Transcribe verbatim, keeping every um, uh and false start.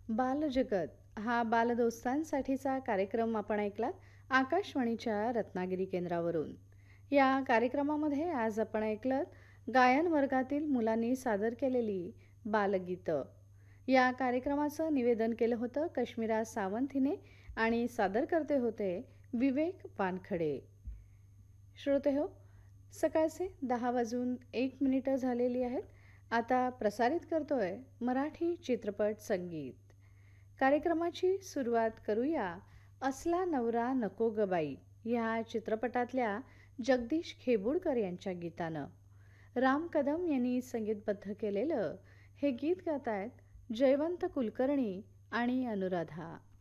बालजगत हा बालदोस्तांसाठीचा कार्यक्रम आपण ऐकलात आकाशवाणीच्या रत्नागिरी केंद्रावरून. या कार्यक्रमामध्ये आज आपण ऐकलं गायन वर्गातील मुलांनी सादर केलेली बालगीतं. या कार्यक्रमाचं निवेदन केलं होतं कश्मीरा सावंत हिने आणि सादर करते होते विवेक वानखडे. श्रोते हो, सकाळचे दहा वाजून एक मिनिटं झालेली आहेत. आता प्रसारित करतोय मराठी चित्रपट संगीत. कार्यक्रमाची सुरुवात करूया असला नवरा नको ग बाई ह्या चित्रपटातल्या जगदीश खेबुडकर यांच्या गीतानं. राम कदम यांनी संगीतबद्ध केलेलं हे गीत गात आहेत जयवंत कुलकर्णी आणि अनुराधा.